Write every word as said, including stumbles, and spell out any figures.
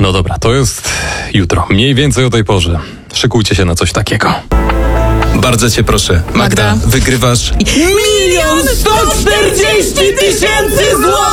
No dobra, to jest jutro. Mniej więcej o tej porze. Szykujcie się na coś takiego. Bardzo cię proszę, Magda, Magda. wygrywasz Milion sto czterdzieści tysięcy złotych!